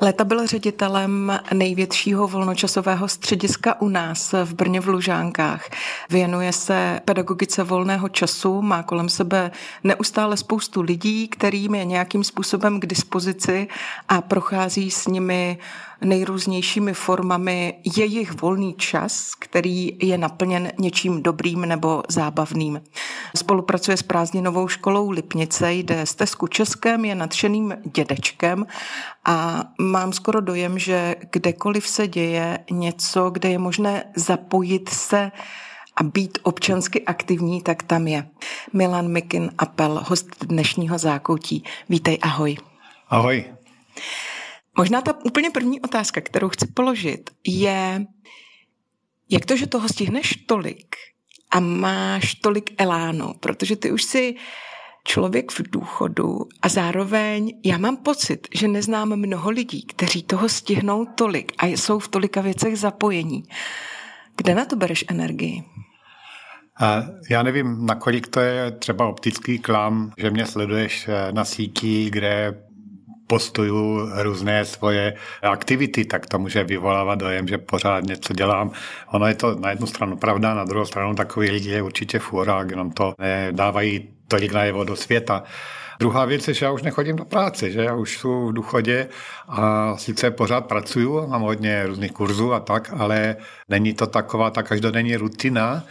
Léta byl ředitelem největšího volnočasového střediska u nás v Brně v Lužánkách. Věnuje se pedagogice volného času, má kolem sebe neustále spoustu lidí, kterým je nějakým způsobem k dispozici a prochází s nimi nejrůznějšími formami jejich volný čas, který je naplněn něčím dobrým nebo zábavným. Spolupracuje s prázdninovou školou Lipnice, jde stezku Českém, je nadšeným dědečkem a mám skoro dojem, že kdekoliv se děje něco, kde je možné zapojit se a být občansky aktivní, tak tam je. Milan Mikin Apel, host dnešního Zákoutí. Vítej, ahoj. Ahoj. Možná ta úplně první otázka, kterou chci položit, je, jak to, že toho stihneš tolik a máš tolik elánu, protože ty už jsi člověk v důchodu a zároveň já mám pocit, že neznám mnoho lidí, kteří toho stihnou tolik a jsou v tolika věcech zapojení. Kde na to bereš energii? Já nevím, nakolik to je třeba optický klam, že mě sleduješ na síti, kde postuju různé svoje aktivity, tak to může vyvolávat dojem, že pořád něco dělám. Ono je to na jednu stranu pravda, na druhou stranu takový lidi je určitě fůra, jenom to nedávají tolik najevo do světa. Druhá věc je, že já už nechodím do práce, že já už jsem v důchodě a sice pořád pracuju, mám hodně různých kurzů a tak, ale není to taková ta každodenní rutina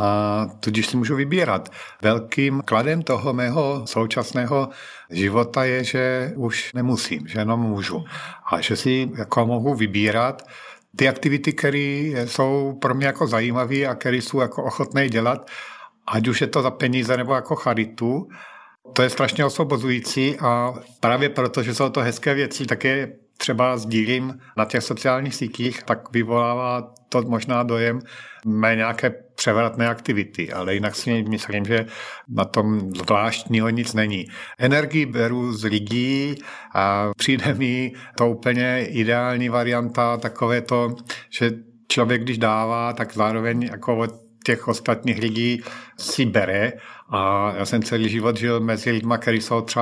a tudíž si můžu vybírat. Velkým kladem toho mého současného života je, že už nemusím, že jenom můžu a že si jako mohu vybírat ty aktivity, které jsou pro mě jako zajímavé a které jsou jako ochotné dělat, ať už je to za peníze nebo jako charitu. To je strašně osvobozující a právě proto, že jsou to hezké věci, tak je třeba sdílím na těch sociálních sítích, tak vyvolává to možná dojem mé nějaké převratné aktivity, ale jinak si myslím, že na tom zvláštního nic není. Energii beru z lidí a přijde mi to úplně ideální varianta, takové to, že člověk, když dává, tak zároveň jako od těch ostatních lidí si bere. A já jsem celý život žil mezi lidmi, kteří jsou třeba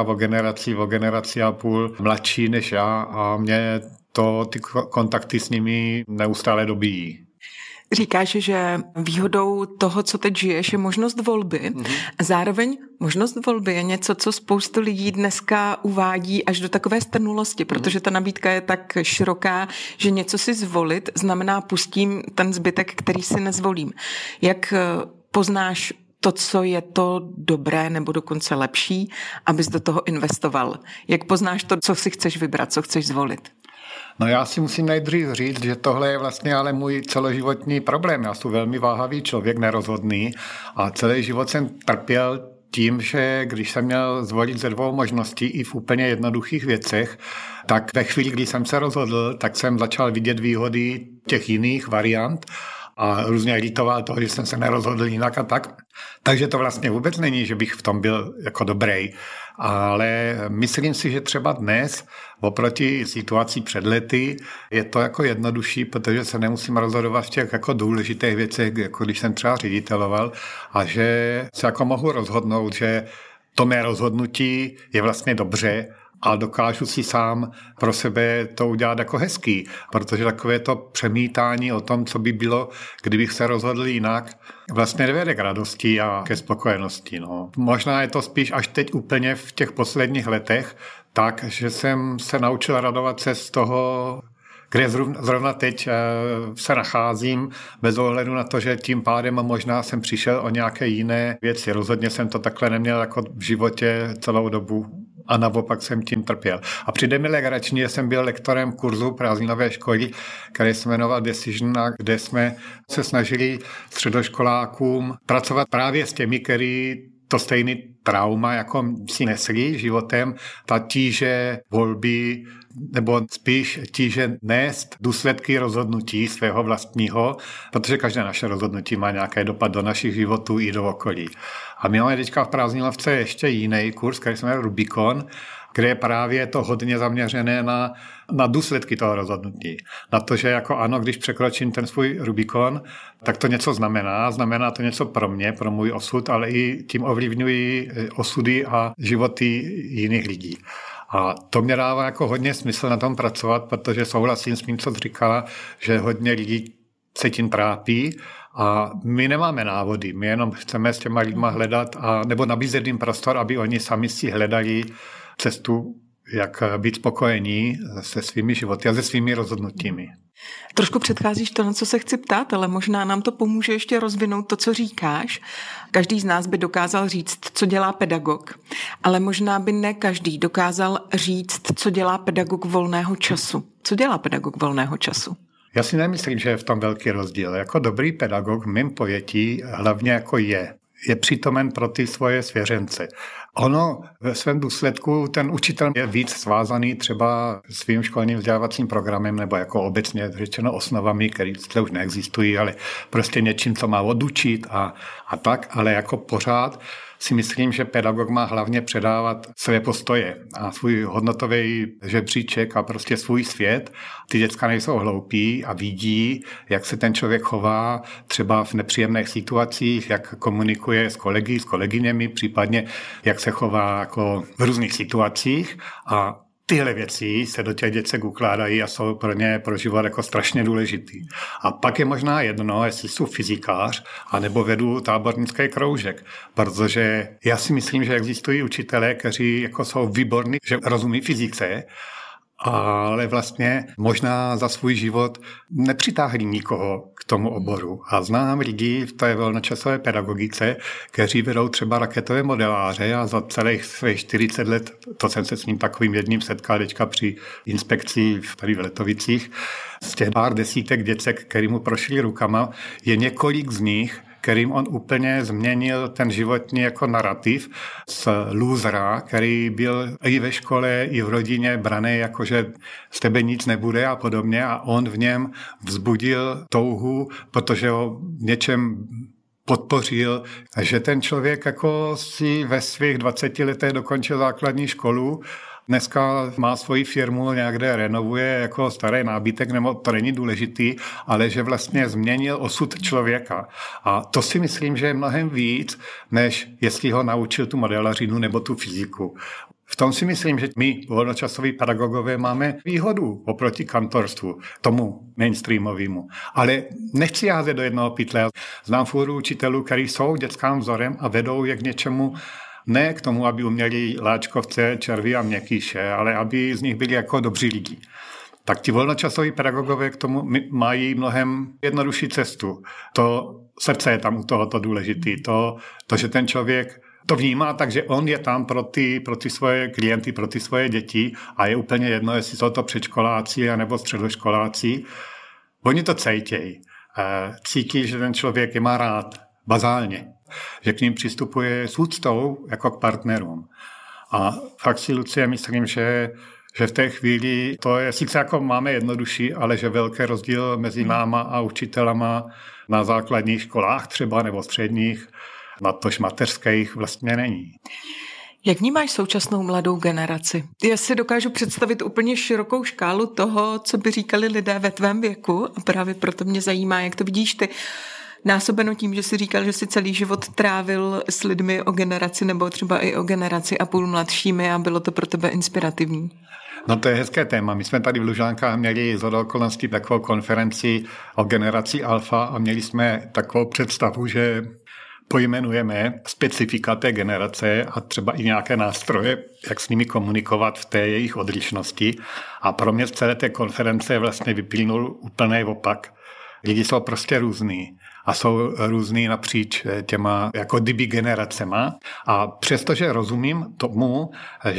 o generaci a půl mladší než já a mě ty kontakty s nimi neustále dobíjí. Říkáš, že výhodou toho, co teď žiješ, je možnost volby. Zároveň možnost volby je něco, co spoustu lidí dneska uvádí až do takové strnulosti, protože ta nabídka je tak široká, že něco si zvolit znamená pustím ten zbytek, který si nezvolím. Jak poznáš to, co je to dobré nebo dokonce lepší, abys do toho investoval? Jak poznáš to, co si chceš vybrat, co chceš zvolit? No já si musím nejdřív říct, že tohle je vlastně ale můj celoživotní problém. Já jsem velmi váhavý člověk, nerozhodný a celý život jsem trpěl tím, že když jsem měl zvolit ze dvou možností i v úplně jednoduchých věcech, tak ve chvíli, kdy jsem se rozhodl, tak jsem začal vidět výhody těch jiných variant a různě litoval toho, že jsem se nerozhodl jinak a tak. Takže to vlastně vůbec není, že bych v tom byl jako dobrý. Ale myslím si, že třeba dnes oproti situaci před lety je to jako jednodušší, protože se nemusím rozhodovat v těch jako důležitých věcech, jako když jsem třeba řediteloval a že se jako mohu rozhodnout, že to mé rozhodnutí je vlastně dobře a dokážu si sám pro sebe to udělat jako hezký, protože takové to přemítání o tom, co by bylo, kdybych se rozhodl jinak, vlastně nevede k radosti a ke spokojenosti. No. Možná je to spíš až teď úplně v těch posledních letech tak, že jsem se naučil radovat se z toho, kde zrovna teď se nacházím, bez ohledu na to, že tím pádem možná jsem přišel o nějaké jiné věci. Rozhodně jsem to takhle neměl jako v životě celou dobu a naopak jsem tím trpěl. A přijde mi legrační, že jsem byl lektorem kurzu prázdninové školy, který se jmenoval Decision, kde jsme se snažili středoškolákům pracovat právě s těmi, kteří to stejný trauma jako si nesli životem, ta tíže volby, nebo spíš tíže nést důsledky rozhodnutí svého vlastního, protože každé naše rozhodnutí má nějaký dopad do našich životů i do okolí. A my máme teďka v prázdninovce ještě jiný kurz, který se jmenuje Rubikon, kde je právě to hodně zaměřené na důsledky toho rozhodnutí. Na to, že jako ano, když překročím ten svůj Rubikon, tak to něco znamená. Znamená to něco pro mě, pro můj osud, ale i tím ovlivňují osudy a životy jiných lidí. A to mě dává jako hodně smysl na tom pracovat, protože souhlasím s tím, co jsi říkala, že hodně lidí se tím trápí a my nemáme návody, my jenom chceme s těma lidma hledat nebo nabízet jim prostor, aby oni sami si hledali cestu, jak být spokojení se svými životy a se svými rozhodnutími. Trošku předcházíš to, na co se chci ptát, ale možná nám to pomůže ještě rozvinout to, co říkáš. Každý z nás by dokázal říct, co dělá pedagog, ale možná by ne každý dokázal říct, co dělá pedagog volného času. Co dělá pedagog volného času? Já si nemyslím, že je v tom velký rozdíl. Jako dobrý pedagog v mém pojetí hlavně jako je přítomen pro ty svoje svěřence. Ono ve svém důsledku ten učitel je víc svázaný třeba svým školním vzdělávacím programem nebo jako obecně řečeno osnovami, které už neexistují, ale prostě něčím, co má odučit a tak, ale jako pořád si myslím, že pedagog má hlavně předávat své postoje a svůj hodnotový žebříček a prostě svůj svět. Ty děcka nejsou hloupí a vidí, jak se ten člověk chová třeba v nepříjemných situacích, jak komunikuje s kolegy, s kolegyněmi, případně jak se chová jako v různých situacích a tyhle věci se do těch děcek ukládají a jsou pro ně pro život jako strašně důležitý. A pak je možná jedno, jestli jsou fyzikář, anebo vedu tábornický kroužek, protože já si myslím, že existují učitelé, kteří jako jsou výborní, že rozumí fyzice, ale vlastně možná za svůj život nepřitáhli nikoho k tomu oboru. A znám lidi v té volnočasové pedagogice, kteří vedou třeba raketové modeláře a za celých svých 40 let, to jsem se s ním takovým jedním setkal teďka při inspekci tady v Letovicích, z těch pár desítek děcek, který mu prošli rukama, je několik z nich, kterým on úplně změnil ten životní jako narrativ z lůzra, který byl i ve škole, i v rodině braný, jakože z tebe nic nebude a podobně a on v něm vzbudil touhu, protože ho v něčem podpořil, že ten člověk jako si ve svých 20 letech dokončil základní školu. Dneska má svoji firmu, někde renovuje jako starý nábytek, nebo to není důležitý, ale že vlastně změnil osud člověka. A to si myslím, že je mnohem víc, než jestli ho naučil tu modelařinu nebo tu fyziku. V tom si myslím, že my, volnočasoví pedagogové, máme výhodu oproti kantorstvu, tomu mainstreamovému. Ale nechci házet do jednoho pytle. Znám fůru učitelů, kteří jsou dětským vzorem a vedou je k něčemu, ne k tomu, aby uměli láčkovce, červy a měkkýše, ale aby z nich byli jako dobří lidi. Tak ti volnočasoví pedagogové k tomu mají mnohem jednodušší cestu. To srdce je tam u tohoto důležitý. To, že ten člověk to vnímá, takže on je tam pro ty svoje klienty, pro ty svoje děti a je úplně jedno, jestli jsou to předškoláci nebo středoškoláci. Oni to cítějí. Cítí, že ten člověk je má rád, bazálně. Že k ním přistupuje s úctou jako k partnerům. A fakt si, Lucie, myslím, že v té chvíli to je sice jako máme jednodušší, ale že velký rozdíl mezi náma a učitelama na základních školách třeba nebo středních, natož mateřských vlastně není. Jak vnímáš současnou mladou generaci? Já si dokážu představit úplně širokou škálu toho, co by říkali lidé ve tvém věku a právě proto mě zajímá, jak to vidíš ty. Násobeno tím, že jsi říkal, že jsi celý život trávil s lidmi o generaci nebo třeba i o generaci a půl mladšími a bylo to pro tebe inspirativní. No to je hezké téma. My jsme tady v Lužánkách měli shodou okolností takovou konferenci o generaci alfa a měli jsme takovou představu, že pojmenujeme specifika té generace a třeba i nějaké nástroje, jak s nimi komunikovat v té jejich odlišnosti. A pro mě z celé té konference vlastně vyplynul úplný opak. Lidi jsou prostě různý a jsou různý napříč těma jako kdyby generacema. A přestože rozumím tomu,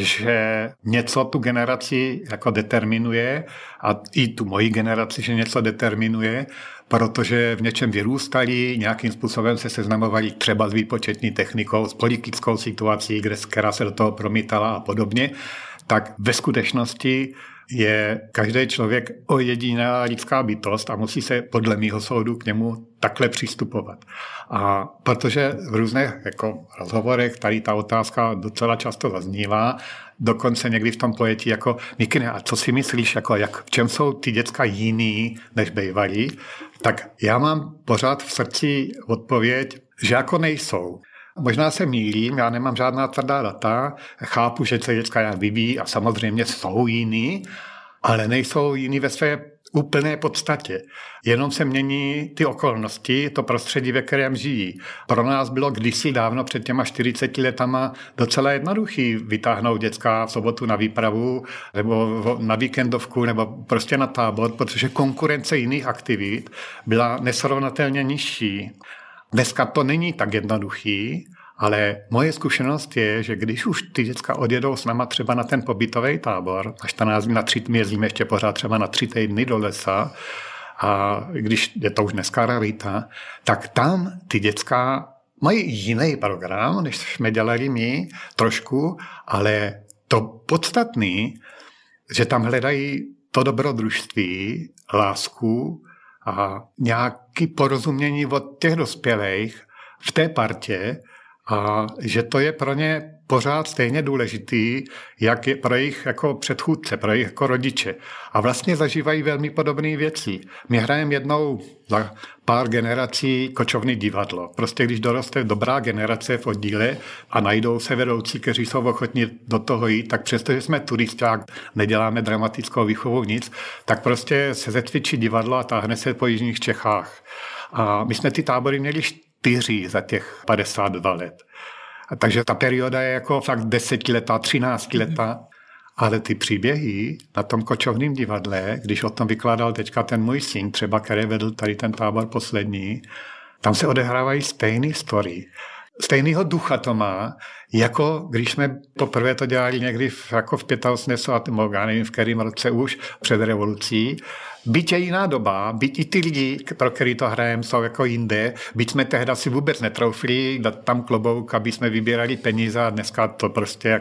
že něco tu generaci jako determinuje a i tu moji generaci, že něco determinuje, protože v něčem vyrůstali, nějakým způsobem se seznamovali třeba s výpočetní technikou, s politickou situací, která se do toho promítala a podobně, tak ve skutečnosti je každý člověk ojedinělá lidská bytost a musí se podle mýho soudu k němu takhle přistupovat. A protože v různých jako rozhovorech tady ta otázka docela často zaznívá, dokonce někdy v tom pojetí jako Mikine, a co si myslíš, jako v čem jsou ty děcka jiný, než bývalí, tak já mám pořád v srdci odpověď, že jako nejsou. Možná se mýlím, já nemám žádná tvrdá data, chápu, že se děcka nějak vyvíjí a samozřejmě jsou jiný, ale nejsou jiný ve své úplné podstatě. Jenom se mění ty okolnosti, to prostředí, ve kterém žijí. Pro nás bylo kdysi dávno před těma 40 letama docela jednoduchý vytáhnout děcka v sobotu na výpravu nebo na víkendovku nebo prostě na tábor, protože konkurence jiných aktivit byla nesrovnatelně nižší. Dneska to není tak jednoduchý, ale moje zkušenost je, že když už ty děcka odjedou s náma třeba na ten pobytový tábor, a 14 dní na 3 dny jezdíme ještě pořád třeba na 3 týdny do lesa, a když je to už dneska rarita, tak tam ty děcka mají jiný program, než jsme dělali my trošku, ale to podstatný, že tam hledají to dobrodružství, lásku a nějaké porozumění od těch dospělých v té partě, a že to je pro ně pořád stejně důležitý, jak je pro jejich jako předchůdce, pro jejich jako rodiče. A vlastně zažívají velmi podobné věci. My hrajeme jednou za pár generací kočovné divadlo. Prostě když doroste dobrá generace v oddíle a najdou se vedoucí, kteří jsou ochotní do toho jít, tak přestože jsme turisták, neděláme dramatickou výchovu nic, tak prostě se zetvičí divadlo a táhne se po jižních Čechách. A my jsme ty tábory měli 4 za těch 52 let. A takže ta perioda je jako fakt 10letá, 13letá, ale ty příběhy na tom kočovném divadle, když o tom vykládal teďka ten můj syn, třeba který vedl tady ten tábor poslední, tam se odehrávají stejné story. Stejného ducha to má, jako když jsme poprvé to dělali někdy jako v 85, já nevím v kterém roce už, před revolucí. Byť je jiná doba, byť i ty lidi, pro který to hrajeme, jsou jako jinde, byť jsme tehda si vůbec netroufli dát tam klobouk, aby jsme vybírali peníze a dneska to prostě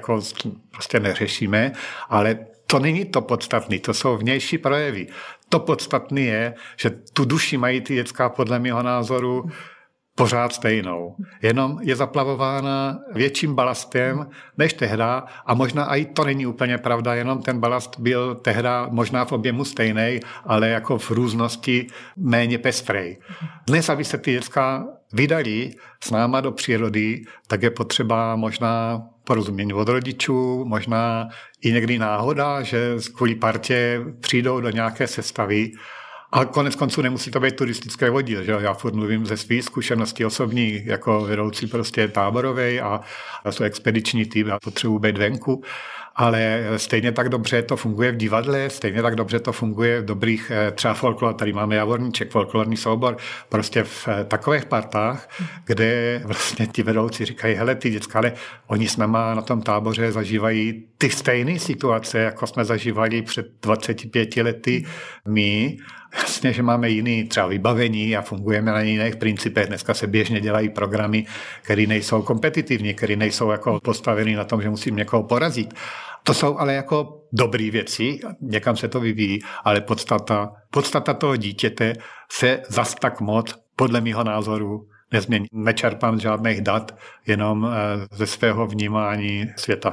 neřešíme, ale to není to podstatné, to jsou vnější projevy. To podstatné je, že tu duši mají ty děcka podle mého názoru pořád stejnou. Jenom je zaplavována větším balastem než tehda a možná i to není úplně pravda, jenom ten balast byl tehda možná v objemu stejný, ale jako v různosti méně pestrej. Dnes, aby se ty děcka vydali s náma do přírody, tak je potřeba možná porozumění od rodičů, možná i někdy náhoda, že kvůli partě přijdou do nějaké sestavy. A konec konců nemusí to být turistické oddíl, že? Já furt mluvím ze svých zkušeností osobní, jako vedoucí prostě táborovej a jsou expediční tým, já potřebuji být venku, ale stejně tak dobře to funguje v divadle, stejně tak dobře to funguje v dobrých třeba folklor, tady máme Javorníček, folklorní soubor, prostě v takových partách, kde vlastně ti vedoucí říkají, hele ty děcka, ale oni s náma na tom táboře zažívají ty stejné situace, jako jsme zažívali před 25 lety my. Jasně, že máme jiný třeba vybavení a fungujeme na jiných principech. Dneska se běžně dělají programy, které nejsou kompetitivní, které nejsou jako postaveny na tom, že musím někoho porazit. To jsou ale jako dobré věci, někam se to vyvíjí, ale podstata toho dítěte se zas tak moc, podle mého názoru, nezmění. Nečerpám žádných dat, jenom ze svého vnímání světa.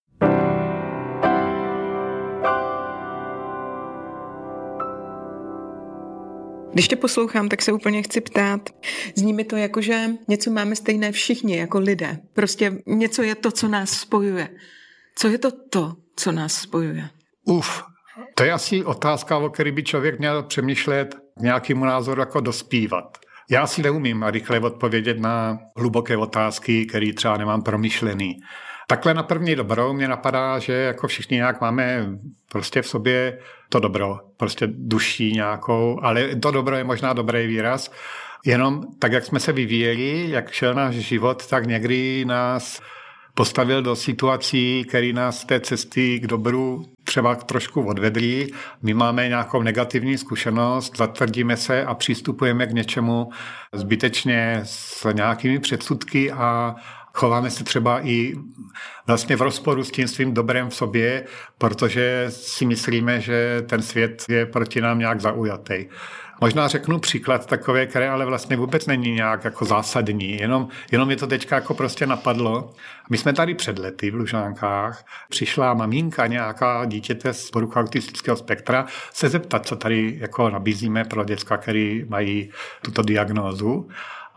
Když tě poslouchám, tak se úplně chci ptát. Zní mi to jako, že něco máme stejné všichni, jako lidé. Prostě něco je to, co nás spojuje. Co je to, co nás spojuje? To je asi otázka, o které by člověk měl přemýšlet k nějakému názoru jako dospívat. Já si neumím rychle odpovědět na hluboké otázky, které třeba nemám promyšlený. Takhle na první dobrou mě napadá, že jako všichni nějak máme prostě v sobě to dobro, prostě duší nějakou, ale to dobro je možná dobrý výraz. Jenom tak, jak jsme se vyvíjeli, jak šel náš život, tak někdy nás postavil do situací, které nás z té cesty k dobru třeba trošku odvedly. My máme nějakou negativní zkušenost, zatvrdíme se a přistupujeme k něčemu zbytečně s nějakými předsudky a chováme se třeba i vlastně v rozporu s tím svým dobrem v sobě, protože si myslíme, že ten svět je proti nám nějak zaujatý. Možná řeknu příklad takové, které ale vlastně vůbec není nějak jako zásadní, jenom je to teďka jako prostě napadlo. My jsme tady před lety v Lužánkách, přišla maminka nějaká dítěte z poruchou autistického spektra se zeptat, co tady jako nabízíme pro děcka, který mají tuto diagnózu.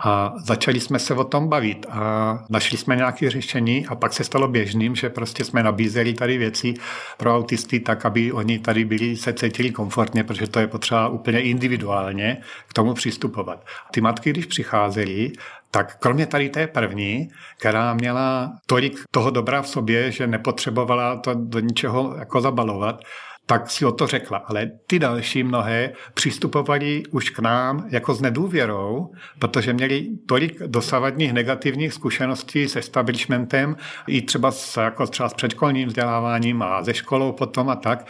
A začali jsme se o tom bavit a našli jsme nějaké řešení a pak se stalo běžným, že prostě jsme nabízeli tady věci pro autisty tak, aby oni tady byli, se cítili komfortně, protože to je potřeba úplně individuálně k tomu přistupovat. Ty matky, když přicházely, tak kromě tady té první, která měla tolik toho dobra v sobě, že nepotřebovala to do ničeho jako zabalovat, tak si o to řekla. Ale ty další mnohé přistupovali už k nám jako s nedůvěrou, protože měli tolik dosavadních negativních zkušeností se establishmentem i třeba s předškolním vzděláváním a ze školou potom a tak,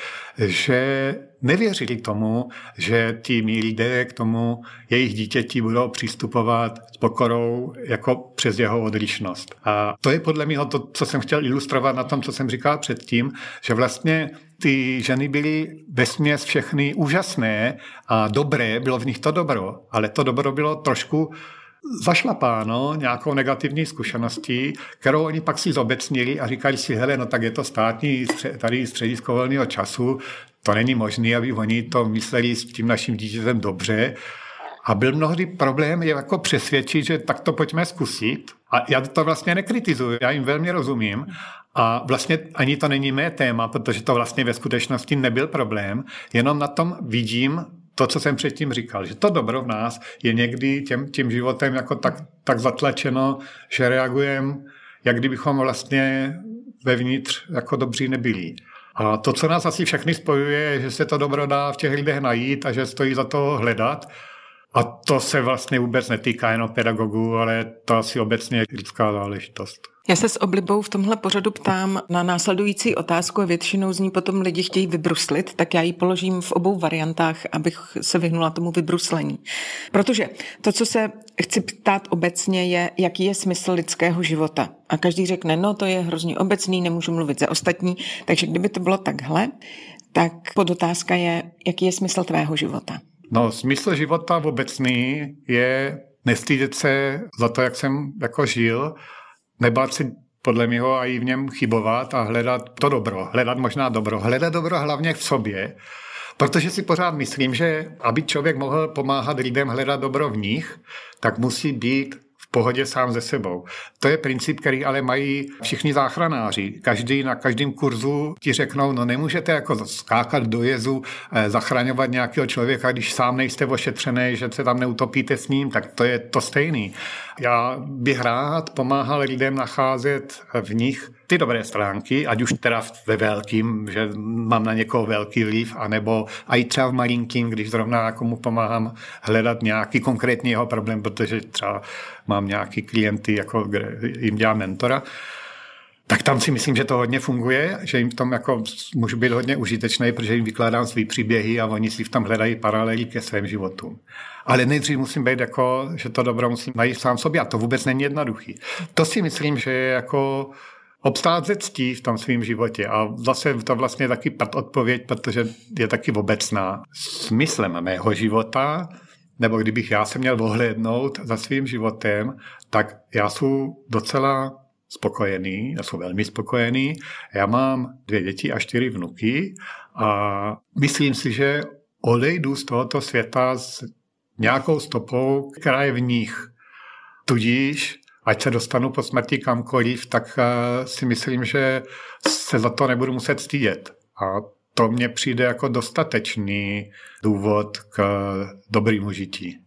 že nevěřili tomu, že ti lidé k tomu jejich dítěti budou přistupovat s pokorou jako přes jeho odlišnost. A to je podle mě to, co jsem chtěl ilustrovat na tom, co jsem říkal předtím, že vlastně ty ženy byly vesměs všechny úžasné a dobré, bylo v nich to dobro, ale to dobro bylo trošku zašlapáno nějakou negativní zkušeností, kterou oni pak si zobecnili a říkali si, hele, no tak je to státní tady středisko volného času, to není možné, aby oni to mysleli s tím naším dítětem dobře. A byl mnohdy problém je jako přesvědčit, že tak to pojďme zkusit. A já to vlastně nekritizuji, já jim velmi rozumím. A vlastně ani to není mé téma, protože to vlastně ve skutečnosti nebyl problém, jenom na tom vidím to, co jsem předtím říkal, že to dobro v nás je někdy tím životem jako tak zatlačeno, že reagujeme, jak kdybychom vlastně vevnitř jako dobří nebyli. A to, co nás asi všechny spojuje, je, že se to dobro dá v těch lidech najít a že stojí za to hledat. A to se vlastně vůbec netýká jenom pedagogů, ale to asi obecně lidská záležitost. Já se s oblibou v tomhle pořadu ptám na následující otázku a většinou z ní potom lidi chtějí vybruslit, tak já ji položím v obou variantách, abych se vyhnula tomu vybruslení. Protože to, co se chci ptát obecně, je, jaký je smysl lidského života. A každý řekne, no to je hrozně obecný, nemůžu mluvit za ostatní, takže kdyby to bylo takhle, tak podotázka je, jaký je smysl tvého života. No, smysl života obecný je nestydět se za to, jak jsem jako žil, nebát si podle mého a i v něm chybovat a hledat to dobro, hledat dobro hlavně v sobě, protože si pořád myslím, že aby člověk mohl pomáhat lidem hledat dobro v nich, tak musí být v pohodě sám se sebou. To je princip, který ale mají všichni záchranáři. Každý na každém kurzu ti řeknou, no nemůžete jako skákat do jezu, zachraňovat nějakého člověka, když sám nejste ošetřený, že se tam neutopíte s ním, tak to je to stejný. Já bych rád pomáhal lidem nacházet v nich ty dobré stránky, ať už teda ve velkým, že mám na někoho velký vliv, anebo i třeba v malinkým, když zrovna komu pomáhám hledat nějaký konkrétní jeho problém, protože třeba mám nějaký klienty, jako jim dělám mentora, tak tam si myslím, že to hodně funguje, že jim v tom jako můžu být hodně užitečný, protože jim vykládám svý příběhy a oni si v tom hledají paralely ke svým životům. Ale nejdřív musím být jako, že to dobro musím najít sám sobě a to vůbec není jednoduchý. To si myslím, že je jako obstát ze ctí v tom svém životě a zase to vlastně taky odpověď, protože je taky obecná. Smyslem mého života, nebo kdybych já se měl ohlédnout za svým životem, tak já jsem docela spokojený, já jsem velmi spokojený. Já mám 2 děti a 4 vnuky a myslím si, že odejdu z tohoto světa s nějakou stopou, která je v nich. Tudíž ať se dostanu po smrti kamkoliv, tak si myslím, že se za to nebudu muset stydět. A to mně přijde jako dostatečný důvod k dobrému žití.